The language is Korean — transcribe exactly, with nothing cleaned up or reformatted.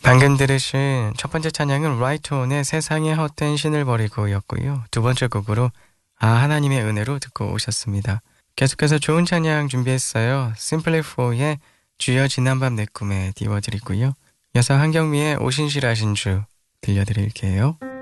방금 들으신 첫 번째 찬양은 라이트온의 세상의 헛된 신을 버리고 였고요. 두 번째 곡으로 아 하나님의 은혜로 듣고 오셨습니다. 계속해서 좋은 찬양 준비했어요. 심플리포의 주여 지난밤 내 꿈에 띄워드리고요. 여사 한경미의 오신실하신 주 들려드릴게요.